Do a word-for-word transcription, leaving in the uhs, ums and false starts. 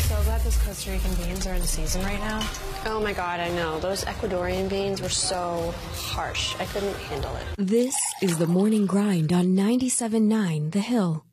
so glad those Costa Rican beans are in season right now. Oh my God, I know. Those Ecuadorian beans were so harsh. I couldn't handle it. This is The Morning Grind on ninety-seven point nine The Hill.